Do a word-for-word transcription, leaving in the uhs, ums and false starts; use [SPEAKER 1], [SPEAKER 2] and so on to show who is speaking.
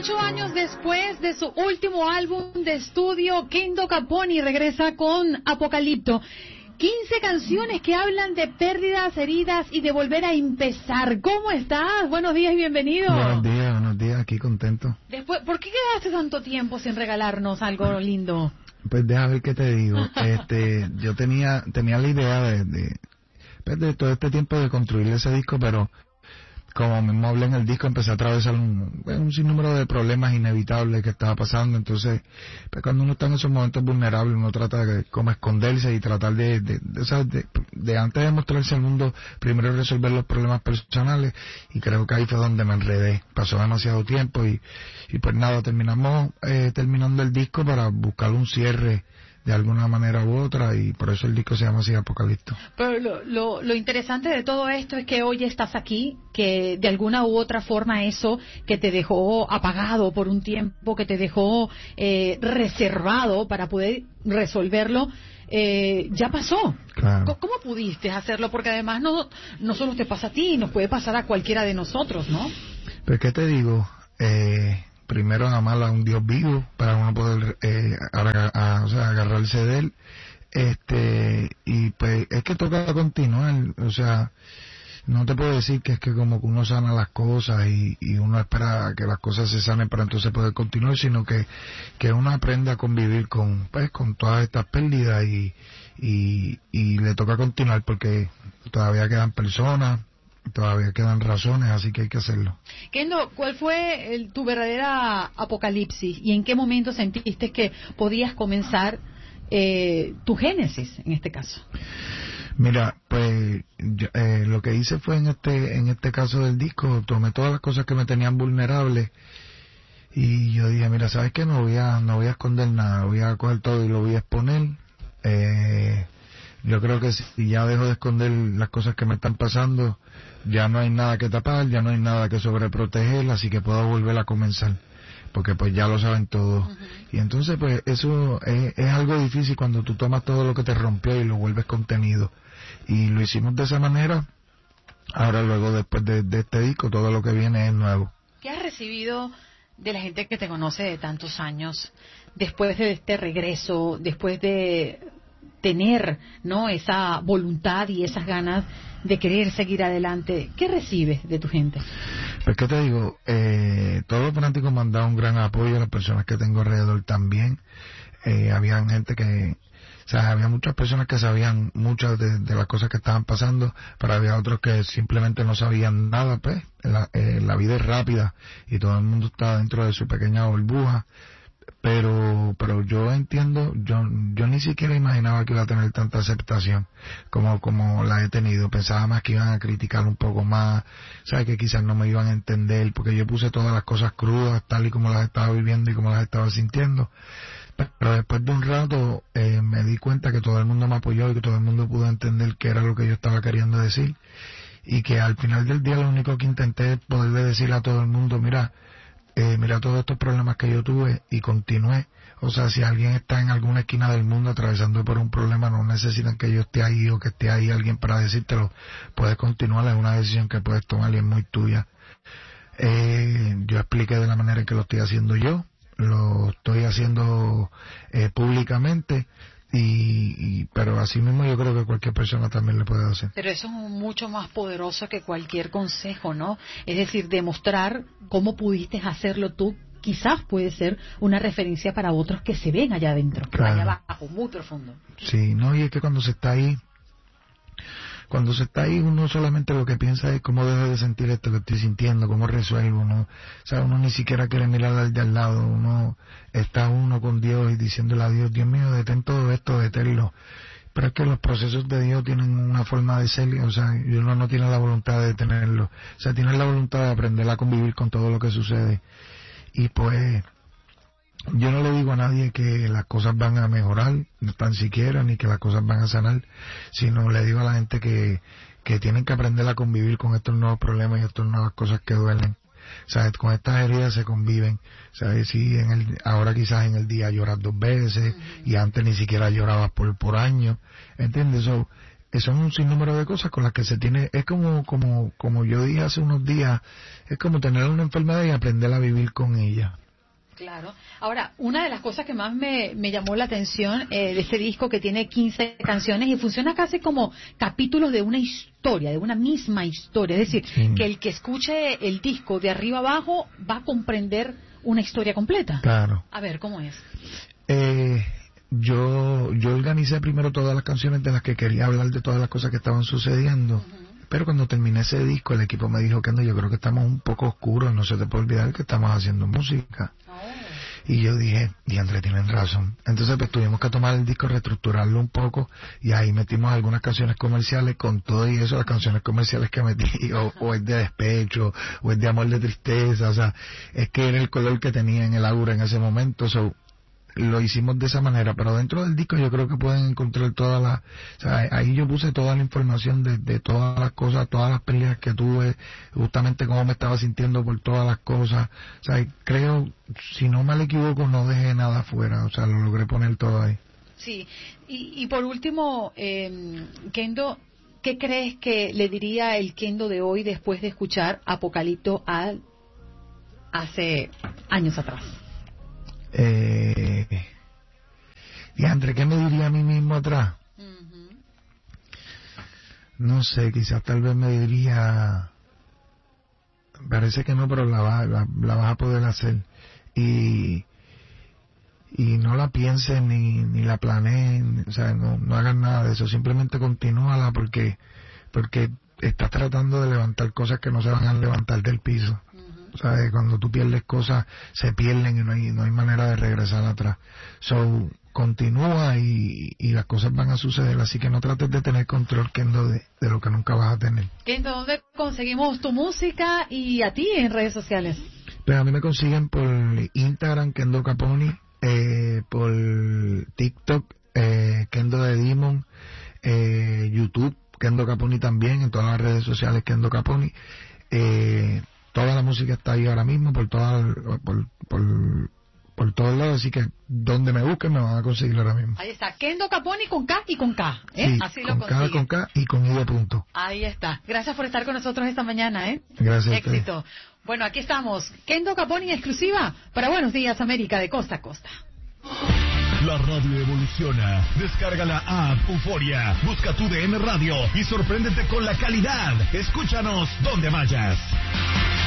[SPEAKER 1] Ocho años después de su último álbum de estudio, Kendo Caponi regresa con Apocalipto. quince canciones que hablan de pérdidas, heridas y de volver a empezar. ¿Cómo estás? Buenos días y bienvenido.
[SPEAKER 2] Buenos días, buenos días, aquí contento.
[SPEAKER 1] Después, ¿por qué quedaste tanto tiempo sin regalarnos algo lindo?
[SPEAKER 2] Pues deja ver qué te digo. este, yo tenía tenía la idea de, de, pues de todo este tiempo de construir ese disco, pero como mismo hablé en el disco, empecé a atravesar un, un sinnúmero de problemas inevitables que estaba pasando. Entonces, pues cuando uno está en esos momentos vulnerables, uno trata de como esconderse y tratar de, de, de, o sea, de, de antes de mostrarse al mundo, primero resolver los problemas personales, y creo que ahí fue donde me enredé. Pasó demasiado tiempo y, y pues nada, terminamos eh, terminando el disco para buscar un cierre de alguna manera u otra, y por eso el disco se llama así, Apocalipto.
[SPEAKER 1] Pero lo, lo, lo interesante de todo esto es que hoy estás aquí, que de alguna u otra forma eso que te dejó apagado por un tiempo, que te dejó eh, reservado para poder resolverlo, eh, ya pasó.
[SPEAKER 2] Claro.
[SPEAKER 1] ¿Cómo pudiste hacerlo? Porque además no, no solo te pasa a ti, nos puede pasar a cualquiera de nosotros, ¿no?
[SPEAKER 2] Pues, ¿qué te digo? Eh... Primero amar a un Dios vivo para uno poder eh, a, a, o sea, agarrarse de él, este y pues es que toca continuar. O sea, no te puedo decir que es que como que uno sana las cosas y, y uno espera que las cosas se sanen para entonces poder continuar, sino que que uno aprende a convivir con pues con todas estas pérdidas y y, y le toca continuar porque todavía quedan personas, todavía quedan razones, así que hay que hacerlo.
[SPEAKER 1] Kendo, ¿cuál fue el, tu verdadera apocalipsis y en qué momento sentiste que podías comenzar eh, tu génesis en este caso?
[SPEAKER 2] Mira, pues yo, eh, lo que hice fue en este en este caso del disco, tomé todas las cosas que me tenían vulnerable y yo dije, mira, ¿sabes qué? No voy a no voy a esconder nada, voy a coger todo y lo voy a exponer. Eh, yo creo que si ya dejo de esconder las cosas que me están pasando, ya no hay nada que tapar, ya no hay nada que sobreproteger, así que puedo volver a comenzar, porque pues ya lo saben todos. Uh-huh. Y entonces pues eso es, es algo difícil cuando tú tomas todo lo que te rompió y lo vuelves contenido, y lo hicimos de esa manera. Ahora luego después de, de este disco todo lo que viene es nuevo.
[SPEAKER 1] ¿Qué has recibido de la gente que te conoce de tantos años, después de este regreso, después de tener, ¿no?, esa voluntad y esas ganas de querer seguir adelante? ¿Qué recibes de tu gente?
[SPEAKER 2] Pues, ¿qué te digo? Eh, todos los fanáticos me han dado un gran apoyo, las personas que tengo alrededor también. Eh, había gente que, o sea, había muchas personas que sabían muchas de, de las cosas que estaban pasando, pero había otros que simplemente no sabían nada. Pues la, eh, la vida es rápida y todo el mundo está dentro de su pequeña burbuja. pero pero yo entiendo, yo yo ni siquiera imaginaba que iba a tener tanta aceptación como como la he tenido. Pensaba más que iban a criticar un poco más, sabes, que quizás no me iban a entender porque yo puse todas las cosas crudas tal y como las estaba viviendo y como las estaba sintiendo. Pero después de un rato eh, me di cuenta que todo el mundo me apoyó y que todo el mundo pudo entender qué era lo que yo estaba queriendo decir, y que al final del día lo único que intenté es poderle decir a todo el mundo, mira, Eh, mira todos estos problemas que yo tuve y continué. O sea, si alguien está en alguna esquina del mundo atravesando por un problema, no necesitan que yo esté ahí o que esté ahí alguien para decírtelo. Puedes continuar, es una decisión que puedes tomar y es muy tuya. Eh, yo expliqué de la manera en que lo estoy haciendo yo, lo estoy haciendo eh, públicamente. Y, y pero así mismo yo creo que cualquier persona también le puede hacer.
[SPEAKER 1] Pero eso es mucho más poderoso que cualquier consejo, ¿no? Es decir, demostrar cómo pudiste hacerlo tú, quizás puede ser una referencia para otros que se ven allá adentro,
[SPEAKER 2] claro,
[SPEAKER 1] allá abajo, muy profundo.
[SPEAKER 2] Sí, no, y es que cuando se está ahí, cuando se está ahí uno solamente lo que piensa es cómo dejo de sentir esto que estoy sintiendo, cómo resuelvo, uno, o sea, uno ni siquiera quiere mirar al de al lado, uno está uno con Dios y diciéndole a Dios, Dios mío, detén todo esto, deténlo. Pero es que los procesos de Dios tienen una forma de ser, o sea, y uno no tiene la voluntad de detenerlo, o sea, tiene la voluntad de aprender a convivir con todo lo que sucede. Y pues yo no le digo a nadie que las cosas van a mejorar, no tan siquiera, ni que las cosas van a sanar, sino le digo a la gente que, que tienen que aprender a convivir con estos nuevos problemas y estas nuevas cosas que duelen. ¿Sabes? Con estas heridas se conviven. ¿Sabes? Sí, en el, ahora quizás en el día lloras dos veces, uh-huh, y antes ni siquiera llorabas por, por años. ¿Entiendes? So, son un sinnúmero de cosas con las que se tiene, es como, como, como yo dije hace unos días, es como tener una enfermedad y aprender a vivir con ella.
[SPEAKER 1] Claro. Ahora, una de las cosas que más me, me llamó la atención eh, de este disco, que tiene quince canciones y funciona casi como capítulos de una historia, de una misma historia. Es decir, sí. que el que escuche el disco de arriba abajo va a comprender una historia completa.
[SPEAKER 2] Claro.
[SPEAKER 1] A ver, ¿cómo es?
[SPEAKER 2] Eh... Yo yo organicé primero todas las canciones de las que quería hablar, de todas las cosas que estaban sucediendo. Uh-huh. Pero cuando terminé ese disco, el equipo me dijo que no, yo creo que estamos un poco oscuros, no se te puede olvidar que estamos haciendo música. Oh. Y yo dije, y André, tienen razón. Entonces pues tuvimos que tomar el disco, reestructurarlo un poco, y ahí metimos algunas canciones comerciales. Con todo y eso, las canciones comerciales que metí, o, o es de despecho, o es de amor, de tristeza, o sea, es que era el color que tenía en el aura en ese momento. So, lo hicimos de esa manera, pero dentro del disco yo creo que pueden encontrar todas las, o sea, ahí yo puse toda la información de, de todas las cosas, todas las peleas que tuve, justamente cómo me estaba sintiendo por todas las cosas. O sea, creo, si no mal equivoco, no dejé nada afuera, o sea, lo logré poner todo ahí.
[SPEAKER 1] Sí, y, y por último, eh, Kendo, ¿qué crees que le diría el Kendo de hoy después de escuchar Apocalipto al hace años atrás?
[SPEAKER 2] Eh, y André, ¿qué me diría a mí mismo atrás? Uh-huh. No sé, quizás tal vez me diría, parece que no, pero la, va, la, la vas a poder hacer, y y no la pienses ni, ni la planeen, o sea, no, no hagas nada de eso, simplemente continúala, porque porque estás tratando de levantar cosas que no se van a levantar del piso. O sea, cuando tú pierdes cosas, se pierden y no hay, no hay manera de regresar atrás. So, continúa y, y las cosas van a suceder, así que no trates de tener control, Kendo, de, de lo que nunca vas a tener.
[SPEAKER 1] Kendo, ¿dónde conseguimos tu música y a ti en redes sociales?
[SPEAKER 2] Pues a mí me consiguen por Instagram, Kendo Caponi, eh, por TikTok, eh, Kendo de Demon, eh, YouTube, Kendo Caponi también, en todas las redes sociales, Kendo Caponi. Eh, Toda la música está ahí ahora mismo, por toda, por, por, por todos lados, así que donde me busquen me van a conseguir ahora mismo.
[SPEAKER 1] Ahí está, Kendo Caponi con K y con K, ¿eh?
[SPEAKER 2] Sí,
[SPEAKER 1] así
[SPEAKER 2] con
[SPEAKER 1] lo consiguen.
[SPEAKER 2] K, con K y con I de punto.
[SPEAKER 1] Ahí está. Gracias por estar con nosotros esta mañana, ¿eh?
[SPEAKER 2] Gracias.
[SPEAKER 1] Éxito. Bueno, aquí estamos. Kendo Caponi exclusiva para Buenos Días América, de costa a costa.
[SPEAKER 3] La radio evoluciona. Descarga la app Euforia. Busca tu D N Radio y sorpréndete con la calidad. Escúchanos donde vayas.